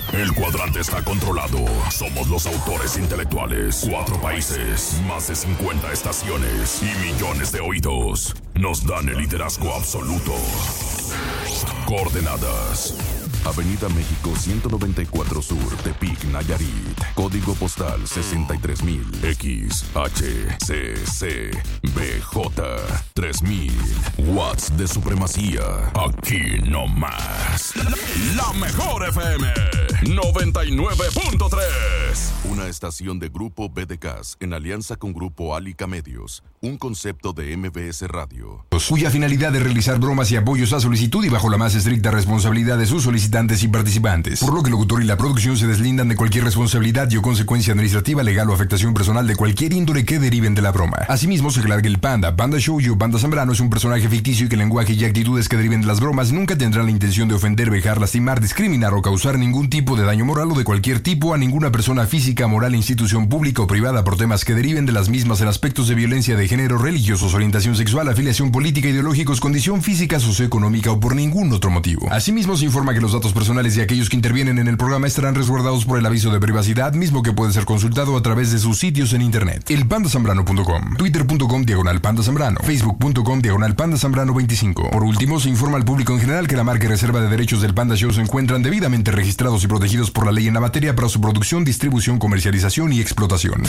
El cuadrante está controlado. Somos los autores intelectuales. 4 países, más de 50 estaciones y millones de oídos. Nos dan el liderazgo absoluto. Coordenadas: Avenida México 194 Sur, Tepic, Nayarit. Código postal 63000. XHCCBJ 3000. Watts de supremacía. Aquí no más. La mejor FM 99.3. Una estación de Grupo BDCAS en alianza con Grupo Alica Medios. Un concepto de MBS Radio. Cuya finalidad es realizar bromas y apoyos a solicitud y bajo la más estricta responsabilidad de sus solicitantes y participantes. Por lo que el locutor y la producción se deslindan de cualquier responsabilidad y o consecuencia administrativa, legal o afectación personal de cualquier índole que deriven de la broma. Asimismo, se aclara que el Panda Show o Panda Zambrano es un personaje ficticio y que el lenguaje y actitudes que deriven de las bromas nunca tendrán la intención de ofender, vejar, lastimar, discriminar o causar ningún tipo de daño moral o de cualquier tipo a ninguna persona física, moral, institución pública o privada por temas que deriven de las mismas en aspectos de violencia de género, religiosos, orientación sexual, afiliación política, ideológicos, condición física, socioeconómica o por ningún otro motivo. Asimismo, se informa que los datos personales de aquellos que intervienen en el programa estarán resguardados por el aviso de privacidad, mismo que puede ser consultado a través de sus sitios en internet. elpandasambrano.com, twitter.com/pandazambrano, facebook.com/pandazambrano25. Por último, se informa al público en general que la marca y reserva de derechos del Panda Show se encuentran debidamente registrados y protegidos por la ley en la materia para su producción, distribución, comercialización y explotación.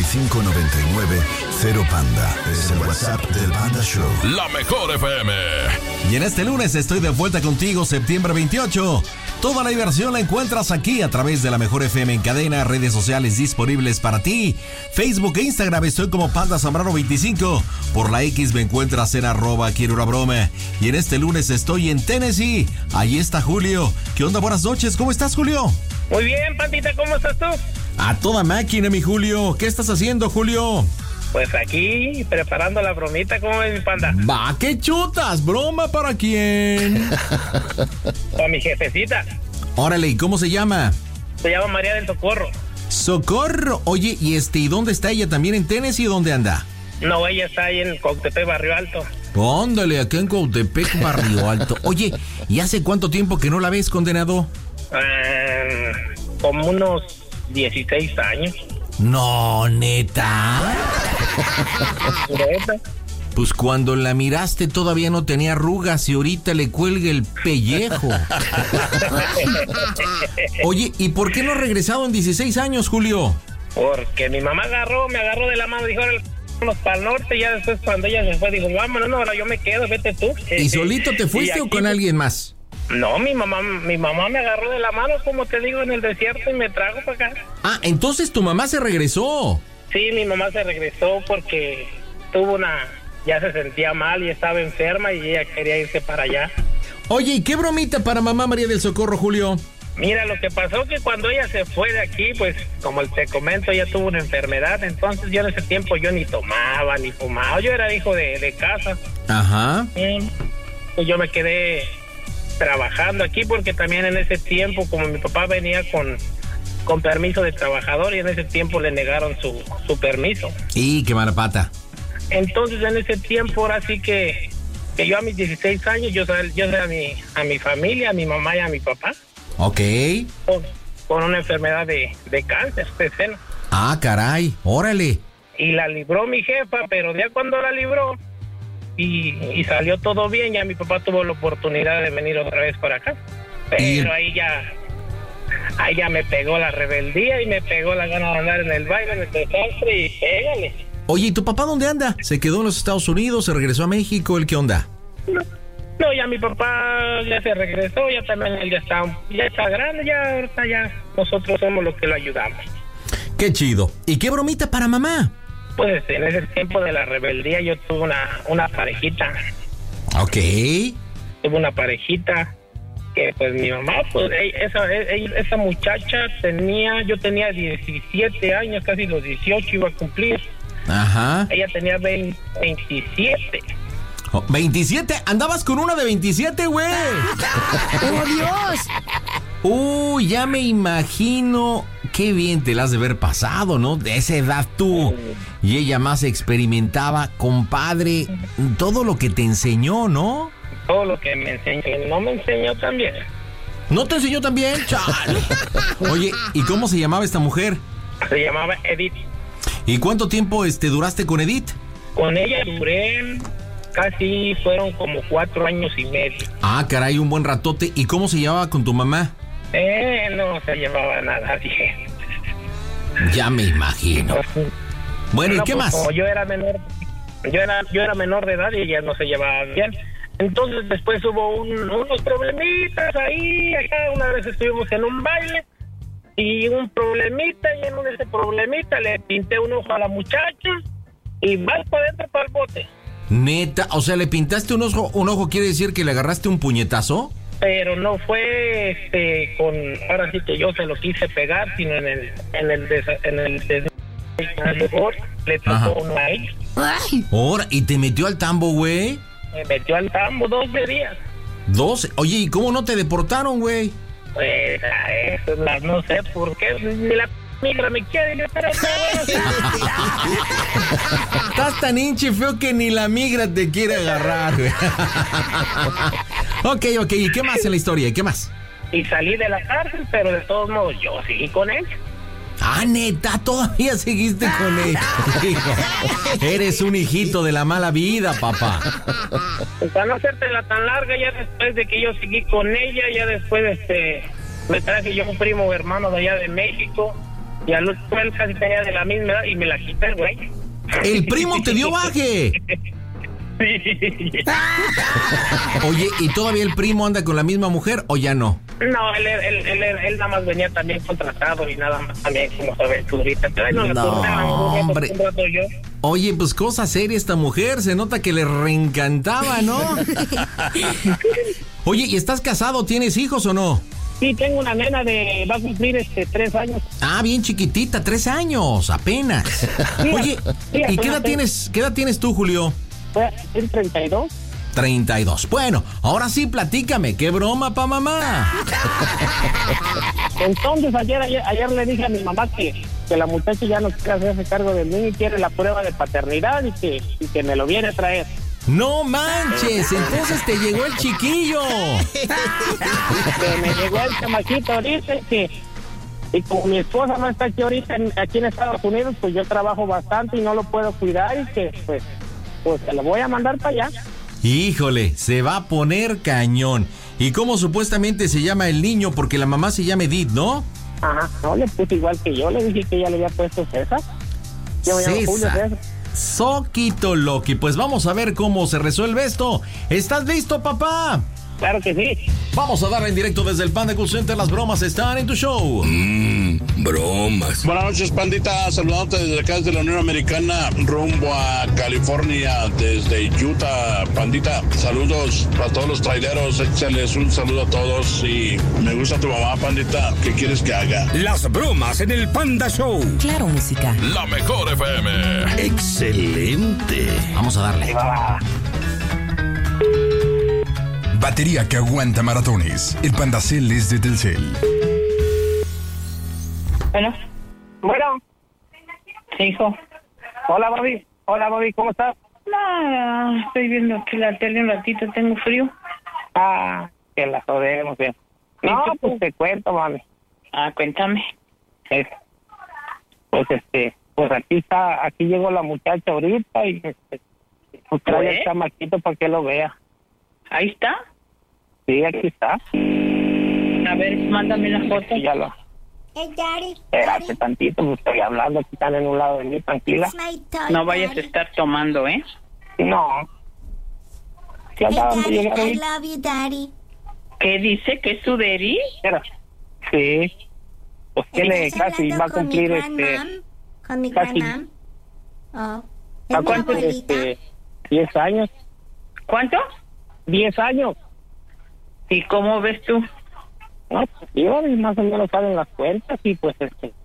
5599-0Panda es el WhatsApp del Panda Show. La mejor FM. Y en este lunes estoy de vuelta contigo, septiembre 28. Toda la diversión la encuentras aquí a través de la mejor FM en cadena, redes sociales disponibles para ti. Facebook e Instagram estoy como Panda Zambrano 25. Por la X me encuentras en @quiero una broma. Y en este lunes estoy en Tennessee. Ahí está Julio. ¿Qué onda? Buenas noches. ¿Cómo estás, Julio? Muy bien, Pandita, ¿cómo estás tú? A toda máquina, mi Julio. ¿Qué estás haciendo, Julio? Pues aquí, preparando la bromita, ¿cómo ves, mi Panda? Va, ¿qué chutas? ¿Broma para quién? Para mi jefecita. Órale, ¿y cómo se llama? Se llama María del Socorro. Socorro. Oye, ¿y dónde está ella? ¿También en Tennessee o dónde anda? No, ella está ahí en Cautepec, Barrio Alto. Óndale, acá en Cautepec, Barrio Alto. Oye, ¿y hace cuánto tiempo que no la ves, condenado? Como unos 16 años. No, neta. ¿Neta? Pues cuando la miraste todavía no tenía arrugas y ahorita le cuelga el pellejo. Oye, ¿y por qué no ha regresado en 16 años, Julio? Porque mi mamá me agarró de la mano, dijo, vámonos para el norte. Y ya después cuando ella se fue, dijo, vámonos, no, ahora yo me quedo, vete tú. ¿Y solito te fuiste o con alguien más? No, mi mamá me agarró de la mano, como te digo, en el desierto y me trajo para acá. Ah, entonces tu mamá se regresó. Sí, mi mamá se regresó porque ya se sentía mal y estaba enferma y ella quería irse para allá. Oye, ¿y qué bromita para mamá María del Socorro, Julio? Mira, lo que pasó que cuando ella se fue de aquí, pues, como te comento, ella tuvo una enfermedad, entonces yo en ese tiempo yo ni tomaba, ni fumaba, yo era hijo de casa. Ajá. Pues yo me quedé trabajando aquí porque también en ese tiempo, como mi papá venía con permiso de trabajador y en ese tiempo le negaron su permiso. Y qué mala pata. Entonces en ese tiempo ahora sí que yo a mis 16 años yo salí a mi familia, a mi mamá y a mi papá. Ok. Con una enfermedad de cáncer de seno. Ah, caray, órale. Y la libró mi jefa, pero ya cuando la libró y salió todo bien, ya mi papá tuvo la oportunidad de venir otra vez para acá. Pero ahí ya me pegó la rebeldía y me pegó la gana de andar en el baile, en el desastre y pégale. Oye, ¿y tu papá dónde anda? ¿Se quedó en los Estados Unidos? ¿Se regresó a México? ¿El qué onda? No, ya mi papá ya se regresó, ya también él ya está grande, ya ahorita ya nosotros somos los que lo ayudamos. Qué chido. ¿Y qué bromita para mamá? Pues en ese tiempo de la rebeldía yo tuve una parejita. Ok. Tuve una parejita que pues mi mamá, pues esa muchacha yo tenía 17 años, casi los 18 iba a cumplir. Ajá. Ella tenía 27. Oh, 27, andabas con una de 27, güey. ¡Oh, Dios! Uy, ya me imagino. Qué bien te la has de haber pasado, ¿no? De esa edad tú. Y ella más experimentaba, compadre, todo lo que te enseñó, ¿no? Todo lo que me enseñó. No me enseñó también. ¿No te enseñó también? Chale. Oye, ¿y cómo se llamaba esta mujer? Se llamaba Edith. ¿Y cuánto tiempo duraste con Edith? Con ella duré casi, fueron como 4 años y medio. Ah, caray, un buen ratote. ¿Y cómo se llevaba con tu mamá? No se llevaba nada bien. Ya me imagino. Bueno, ¿y qué más? Como yo era menor, yo era menor de edad y ellas no se llevaban bien. Entonces después hubo unos problemitas ahí. Acá una vez estuvimos en un baile y un problemita, y en ese problemita le pinté un ojo a la muchacha y vas para adentro para el bote. Neta, o sea, le pintaste un ojo, ¿quiere decir que le agarraste un puñetazo? Pero no fue ahora sí que yo se lo quise pegar, sino en el le tocó uno a ella. Ahora, ¿y te metió al tambo, güey? Me metió al tambo 12 días. 12. Oye, ¿y cómo no te deportaron, güey? Pues eso no sé por qué, ni la migra me quiere, yo pero Estás tan hinche feo que ni la migra te quiere agarrar, güey. Ok, ¿y qué más en la historia? ¿Y qué más? Y salí de la cárcel, pero de todos modos yo seguí con él. Ah, neta, todavía seguiste con él. Eres un hijito de la mala vida, papá. Pues para no hacértela tan larga, ya después de que yo seguí con ella, ya después me traje yo un primo hermano de allá de México, y al otro él casi tenía de la misma edad y me la quité el güey. ¿El primo te dio baje? Sí. Oye, ¿y todavía el primo anda con la misma mujer o ya no? No, él nada más venía también contratado y nada más también como aventurita. Pero hombre. Oye, pues cosa seria esta mujer, se nota que le reencantaba, ¿no? Oye, ¿y estás casado? ¿Tienes hijos o no? Sí, tengo una nena va a cumplir 3 años. Ah, bien chiquitita, 3 años, apenas. Sí, oye, sí, ¿y qué edad tienes tú, Julio? El 32. 32. Bueno, ahora sí, platícame. ¿Qué broma pa' mamá? Entonces, ayer le dije a mi mamá que la muchacha ya no quiere hacerse cargo de mí y quiere la prueba de paternidad y que me lo viene a traer. ¡No manches! Entonces te llegó el chiquillo. Que me llegó el chamaquito ahorita y como mi esposa no está aquí ahorita aquí en Estados Unidos, pues yo trabajo bastante y no lo puedo cuidar y que pues se lo voy a mandar para allá. Híjole, se va a poner cañón. ¿Y cómo supuestamente se llama el niño? Porque la mamá se llama Edith, ¿no? Ajá, no, le puse igual que yo, le dije que ella le había puesto César. Yo me llamo Julio César. Soquito Loki, pues vamos a ver cómo se resuelve esto. ¿Estás listo, papá? Claro que sí. Vamos a darle en directo desde el Panda Cool Center. Las bromas están en tu show. Bromas. Buenas noches, pandita. Saludándote desde acá, desde la Unión Americana, rumbo a California, desde Utah, pandita. Saludos para todos los traileros. Échales un saludo a todos. Y me gusta tu mamá, pandita. ¿Qué quieres que haga? Las bromas en el Panda Show. Claro, música. La mejor FM. Excelente. Vamos a darle. Batería que aguanta maratones. El Pandacel es de Telcel. Bueno. Sí, hijo. Hola, Bobby, ¿cómo estás? Nada, estoy viendo aquí la tele un ratito, tengo frío. Ah, que la jodemos bien. No, pues te cuento, mami. Ah, cuéntame. Pues aquí llegó la muchacha ahorita y pues trae el chamaquito para que lo vea. ¿Ahí está? Sí, aquí está. A ver, mándame la foto. Ya lo... Hey, Daddy. Espérate tantito, pues estoy hablando, aquí están en un lado de mí, tranquila. No vayas a estar tomando, ¿eh? No. Hey, Daddy, I love you, Daddy. ¿Qué dice? ¿Que es su daddy? Sí. Pues que casi va a cumplir ¿Con mi casi... grandmam? Oh. ¿A cuánto? 10 años. ¿Cuánto? 10 años. ¿Y cómo ves tú? No, pues yo más o menos salen las cuentas y pues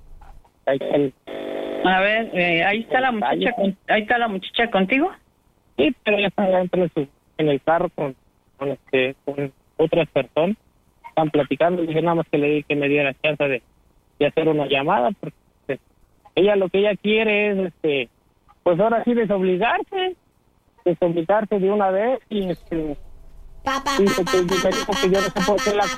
A ver, ahí está la muchacha contigo. Sí, pero ya están dentro en el carro con otras personas. Están platicando y dije nada más que le di que me diera chance de hacer una llamada porque ella lo que ella quiere es pues ahora sí desobligarse de una vez y Dice que yo no sé por qué la...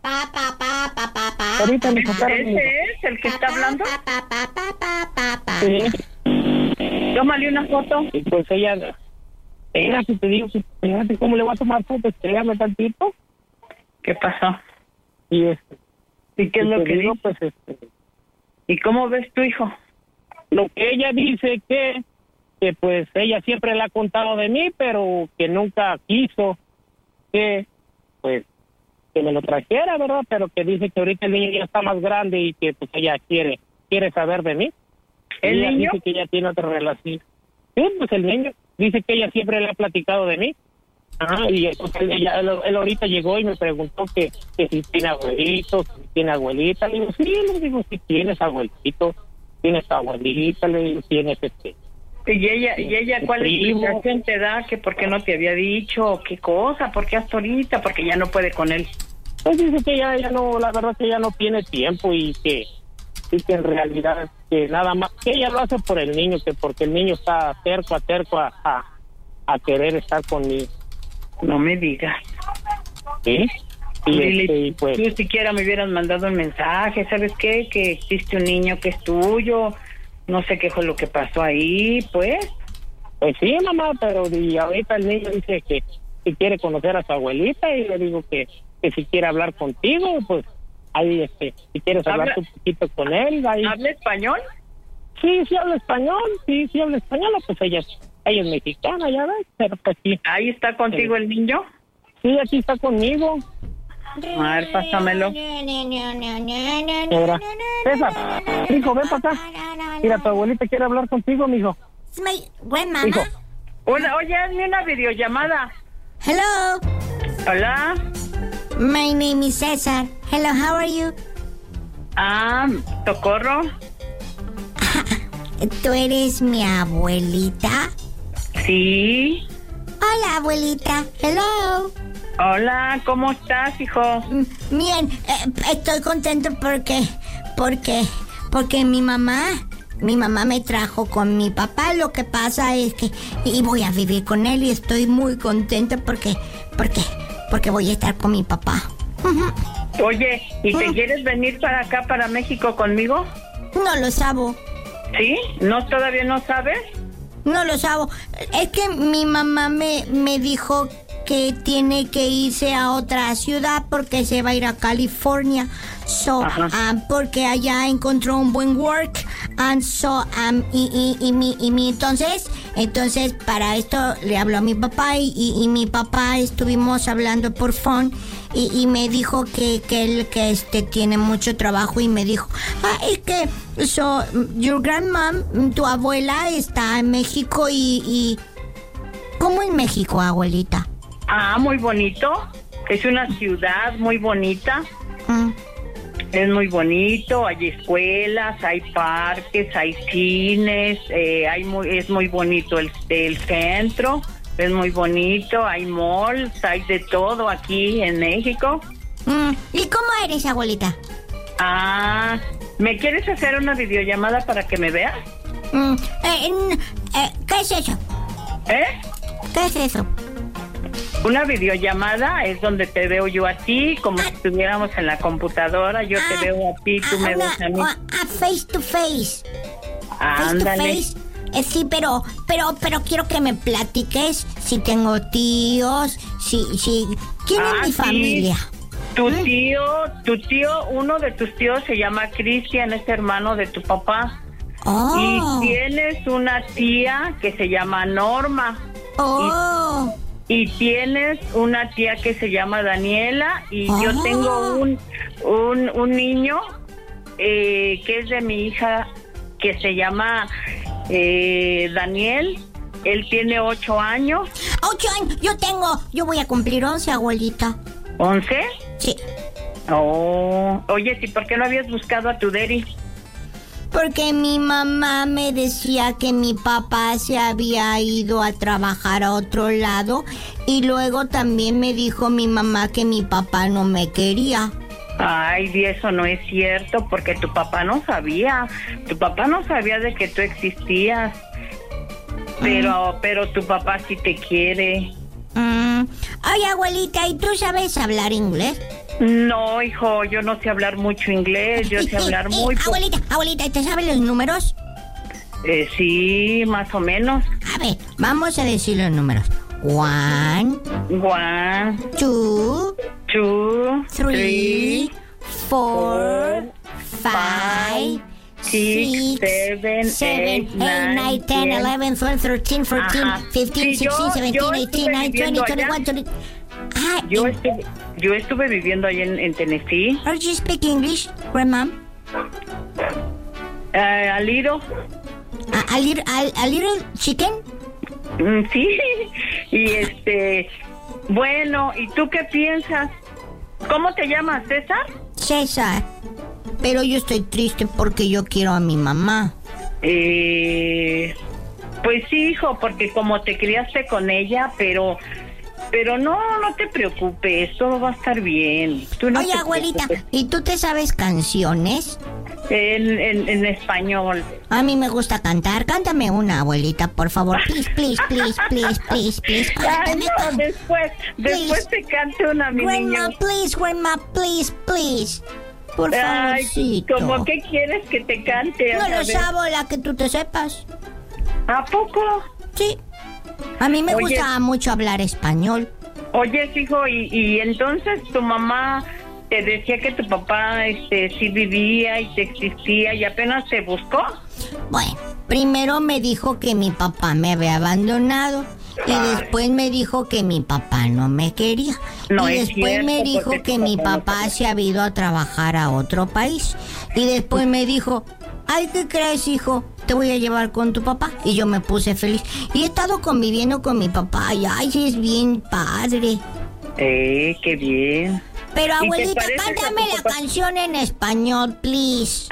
Ahorita me contaron... ¿Ese es el que está hablando? Sí. Tómale una foto. Y pues ella... Espérate, te digo, espérate, ¿cómo le voy a tomar fotos? Espérame tantito. ¿Qué pasó? Y ¿Y qué es lo que digo? dijo? Pues ¿Y cómo ves tu hijo? Lo que ella dice que pues ella siempre le ha contado de mí, pero que nunca quiso que pues que me lo trajera, ¿verdad? Pero que dice que ahorita el niño ya está más grande y que pues ella quiere saber de mí. ¿El ella niño? Dice que ella tiene otra relación. Sí, pues el niño dice que ella siempre le ha platicado de mí. Ajá, y entonces él ahorita llegó y me preguntó que si tiene abuelitos, si tiene abuelita. Le digo, sí, si tienes abuelito, tienes abuelita, le digo, tienes ¿Y ella cuál explicación te da? ¿Que por qué no te había dicho? ¿Qué cosa? ¿Por qué hasta ahorita? Porque ya no puede con él. Pues dice que ya no, la verdad que ya no tiene tiempo y que en realidad que nada más, que ella lo hace por el niño, que porque el niño está terco a querer estar conmigo. No me digas. ¿Sí? Y pues... Tú siquiera me hubieras mandado un mensaje, ¿sabes qué? Que existe un niño que es tuyo, no sé qué fue lo que pasó ahí, pues. Pues sí, mamá, pero y ahorita el niño dice que si quiere conocer a su abuelita y le digo que si quiere hablar contigo, pues ahí si quieres hablar un poquito con él. Ahí. ¿Habla español? Sí habla español, sí habla español, pues ella es mexicana, ya ves, pero pues sí. ¿Ahí está contigo el niño? Sí, aquí está conmigo. A ver, pásamelo. César, hijo, ven para acá. Mira, tu abuelita quiere hablar contigo, mijo. Grandmama. Oye, hazme una videollamada. Hello. Hola. My name is Cesar. Hello, how are you? Socorro. ¿Tú eres mi abuelita? Sí. Hola, abuelita. Hello. Hola, ¿cómo estás, hijo? Bien, estoy contento porque mi mamá me trajo con mi papá. Lo que pasa es que y voy a vivir con él y estoy muy contenta porque voy a estar con mi papá. Oye, ¿y te quieres venir para acá, para México conmigo? No lo sabo. ¿Sí? ¿No, todavía no sabes? No lo sabo. Es que mi mamá me dijo que tiene que irse a otra ciudad porque se va a ir a California. Porque allá encontró un buen work. Entonces para esto le habló a mi papá y mi papá estuvimos hablando por phone y me dijo que él tiene mucho trabajo y me dijo, es que your grandmom, tu abuela está en México y ¿cómo en México, abuelita? Muy bonito. Es una ciudad muy bonita. Es muy bonito. Hay escuelas, hay parques, hay cines. Es muy bonito el centro. Es muy bonito. Hay malls, hay de todo aquí en México. ¿Y cómo eres, abuelita? ¿Me quieres hacer una videollamada para que me veas? ¿Qué es eso? ¿Qué es eso? Una videollamada es donde te veo yo a ti, como si estuviéramos en la computadora. Yo te veo a ti, tú me ves a mí. Face to face. Ándale. Face to face. Sí, pero quiero que me platiques si tengo tíos, ¿quién es mi familia? Tu tío, uno de tus tíos se llama Cristian, es hermano de tu papá. Y tienes una tía que se llama Norma. Y tienes una tía que se llama Daniela. Y yo tengo un niño que es de mi hija que se llama Daniel. Él tiene 8 años. 8 años, yo voy a cumplir 11, abuelita. ¿11? Sí. Oye, ¿y por qué no habías buscado a tu daddy? Porque mi mamá me decía que mi papá se había ido a trabajar a otro lado y luego también me dijo mi mamá que mi papá no me quería. Ay, y eso no es cierto porque tu papá no sabía. Tu papá no sabía de que tú existías. Pero tu papá sí te quiere. Ay, abuelita, ¿y tú sabes hablar inglés? No, hijo, yo no sé hablar mucho inglés, yo sé hablar muy poco. Abuelita, ¿te sabes los números? Sí, más o menos. A ver, vamos a decir los números. 1, 2, 3, 4, 5, 6, 7, 8, 9, 10, 11, 12, 13, 14, 15, 16, 17, 18, 19, 20, 21, 22. Yo estuve viviendo allá en Tennessee. Are you speak English, grandma? A little. A little chicken? Sí. Y bueno, ¿y tú qué piensas? ¿Cómo te llamas, César? César. Pero yo estoy triste porque yo quiero a mi mamá. Pues sí, hijo, porque como te criaste con ella, pero no te preocupes, todo va a estar bien. Oye, abuelita, ¿y tú te sabes canciones? En español. A mí me gusta cantar. Cántame una, abuelita, por favor. Please. Ay, no, después te cante una, mi niña. Grandma, please. Por favorcito. ¿Cómo qué quieres que te cante? No lo sabo, la que tú te sepas. ¿A poco? Sí. A mí me gusta mucho hablar español. Oye, hijo, y entonces tu mamá te decía que tu papá sí vivía y te existía y apenas te buscó. Bueno, primero me dijo que mi papá me había abandonado y después me dijo que mi papá no me quería. No, y después me dijo que mi papá se había ido a trabajar a otro país. Y después me dijo, ay, ¿qué crees, hijo? Te voy a llevar con tu papá. Y yo me puse feliz. Y he estado conviviendo con mi papá. Y ay, es bien padre. Qué bien. Pero abuelita, cántame la canción en español, please.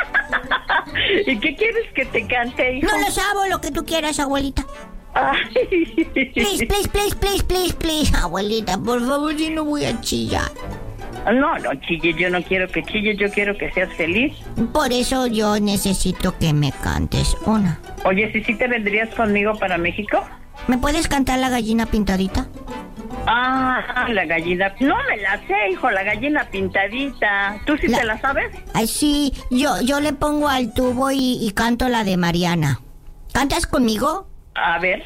¿Y qué quieres que te cante, hijo? No lo sabo, lo que tú quieras, abuelita. Ay. Please, abuelita, por favor, si no voy a chillar. No chille, yo no quiero que chille, yo quiero que seas feliz. Por eso yo necesito que me cantes una. Oye, ¿sí te vendrías conmigo para México? ¿Me puedes cantar La Gallina Pintadita? La gallina. No me la sé, hijo, La Gallina Pintadita. ¿Tú sí te la sabes? Ay, sí, yo le pongo al tubo y canto la de Mariana. ¿Cantas conmigo? A ver.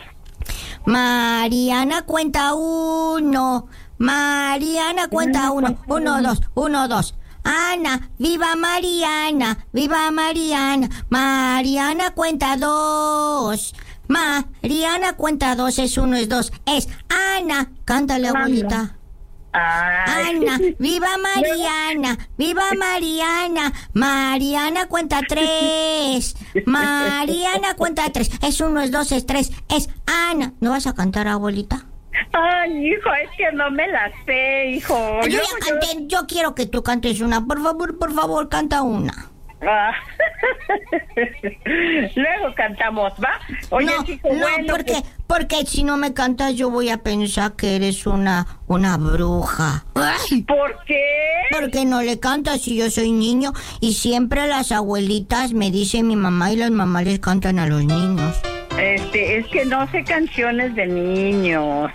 Mariana cuenta 1. Mariana cuenta 1. 1, 2. Ana, viva Mariana, viva Mariana. Mariana cuenta 2. Mariana cuenta 2, es 1, es 2. Es Ana. Cántale, abuelita. Ana, viva Mariana, viva Mariana. Mariana cuenta 3. Mariana cuenta 3. Es 1, es 2, es 3. Es Ana. ¿No vas a cantar, abuelita? Ay, hijo, es que no me la sé, hijo. Yo ya canté, yo quiero que tú cantes una. Por favor, canta una. Luego cantamos, ¿va? Oye, no, hijo, no, bueno, porque si no me cantas yo voy a pensar que eres una bruja. Ay, ¿por qué? Porque no le cantas y yo soy niño y siempre las abuelitas me dicen mi mamá y las mamás les cantan a los niños. Es que no sé canciones de niños.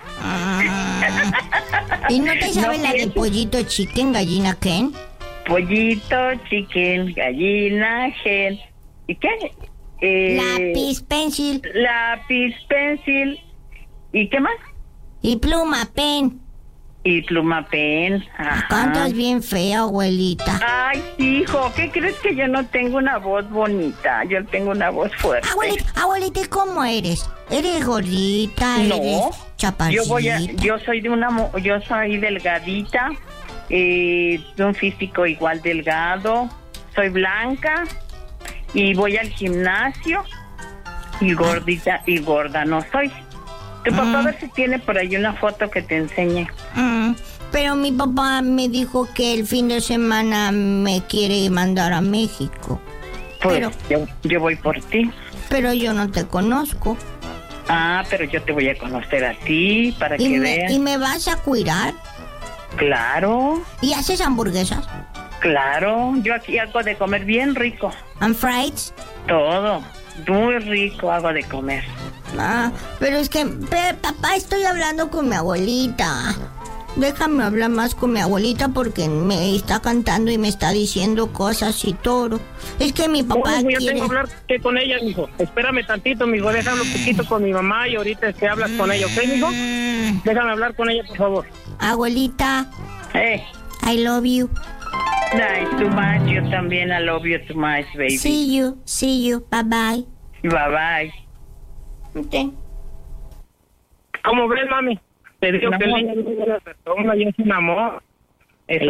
¿Y no te sabes la de Pollito Chicken, Gallina Ken? Pollito, chicken, gallina, gen. ¿Y qué? Lápiz, pencil. Lápiz, pencil. ¿Y qué más? Y pluma, pen. Y pluma, pen. Ajá. Cantas bien fea, abuelita. Ay, hijo, ¿qué crees que yo no tengo una voz bonita? Yo tengo una voz fuerte. Abuelita, ¿cómo eres? ¿Eres gordita? No. ¿Eres chaparrita? Yo soy delgadita. De un físico igual delgado, soy blanca y voy al gimnasio y gordita y gorda no soy. Tu papá a ver si tiene por ahí una foto que te enseñe. Pero mi papá me dijo que el fin de semana me quiere mandar a México. Pues yo voy por ti. Pero yo no te conozco. Pero yo te voy a conocer a ti para que veas. ¿Y me vas a cuidar? Claro. ¿Y haces hamburguesas? Claro, yo aquí hago de comer bien rico. ¿And fries? Todo, muy rico hago de comer. Pero es que, papá, estoy hablando con mi abuelita. Déjame hablar más con mi abuelita porque me está cantando y me está diciendo cosas y todo. Es que mi papá yo quiere... tengo que hablar con ella, mijo. Espérame tantito, mijo. Déjame un poquito con mi mamá y ahorita hablas con ella, ¿ok, mijo? Déjame hablar con ella, por favor. Abuelita. I love you. Nice, too much. Yo también I love you too much, baby. See you. Bye-bye. Bye-bye. Okay. ¿Cómo ves, mami? Te digo que el niño es una persona y es un amor. Pues...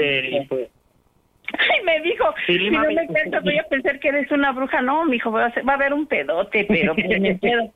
Ay, me dijo, sí, si mami, no me cuentas voy a pensar que eres una bruja. No, mijo, va a haber un pedote, pero me pedo.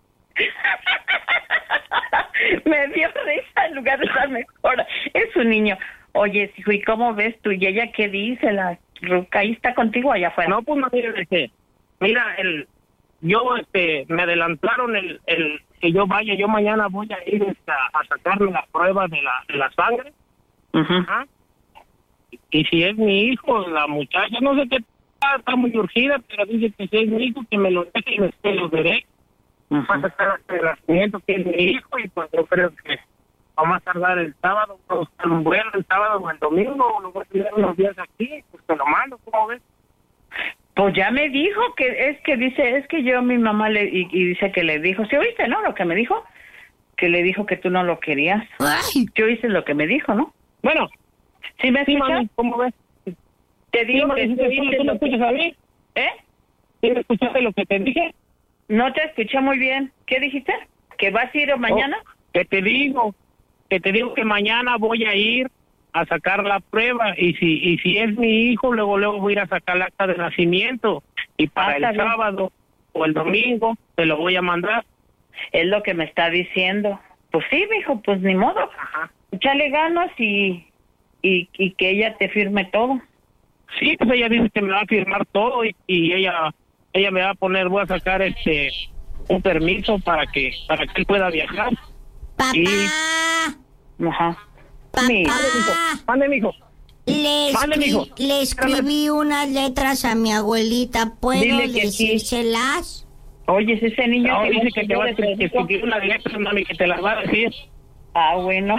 Me dio risa en lugar de estar mejor. Es un niño. Oye, hijo, ¿y cómo ves tú? ¿Y ella qué dice? ¿La ruca ahí está contigo allá afuera? No, pues no, mira, yo me adelantaron el que yo vaya, yo mañana voy a ir a sacarle la prueba de la sangre. Ajá. Y si es mi hijo, la muchacha, no sé qué, está muy urgida, pero dice que si es mi hijo, que me lo deje y me lo veré. Va a sacar el nacimiento que es mi hijo y pues yo creo que vamos a tardar el sábado, vamos a buscar un vuelo el sábado o el domingo, o lo voy a tener unos días aquí, pues te lo mando, ¿cómo ves? Pues ya me dijo es que yo a mi mamá y dice que le dijo, ¿sí oíste, no? Lo que me dijo, que le dijo que tú no lo querías. Ay. ¿Qué oíste lo que me dijo, no? Bueno, ¿sí me escuchas? Mami, ¿cómo ves? Te digo que ¿tú me escuchas a mí? ¿Sí me escuchaste lo que te dije? No te escuché muy bien. ¿Qué dijiste? ¿Que vas a ir mañana? Que te digo que mañana voy a ir a sacar la prueba y si es mi hijo, luego voy a ir a sacar el acta de nacimiento y para el sábado o el domingo te lo voy a mandar. Es lo que me está diciendo. Pues sí, mijo, pues ni modo. Ajá. Échale ganas y que ella te firme todo. Sí, pues ella dice que me va a firmar todo y ella me va a poner, voy a sacar un permiso para que él pueda viajar. Papá. Ajá. Papá. Mande, mijo. Le escribí unas letras a mi abuelita. ¿Puedo decírselas? Sí. Oye, ese niño no, dice que te va a escribir unas letras, mami, que te las va a decir. Ah, bueno.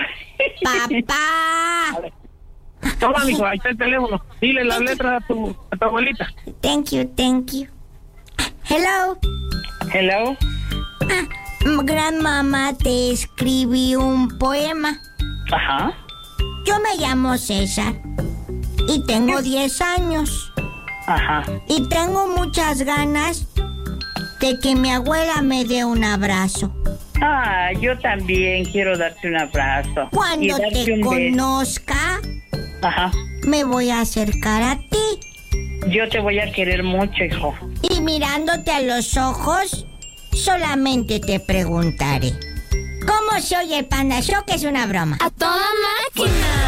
Papá. Toma, mijo, ahí está el teléfono. Dile las letras a tu abuelita. Thank you. Hello. Gran mamá, te escribí un poema. Ajá. Yo me llamo César y tengo 10 años. Ajá. Y tengo muchas ganas de que mi abuela me dé un abrazo. Ah, yo también quiero darte un abrazo. Cuando te conozca, ajá, me voy a acercar a ti. Yo te voy a querer mucho, hijo. Y mirándote a los ojos, solamente te preguntaré: ¿cómo se oye el Panda Show? Que es una broma. ¡A toda máquina!